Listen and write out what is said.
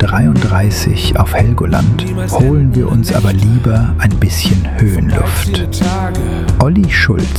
33 auf Helgoland, holen wir uns aber lieber ein bisschen Höhenluft. Olli Schulz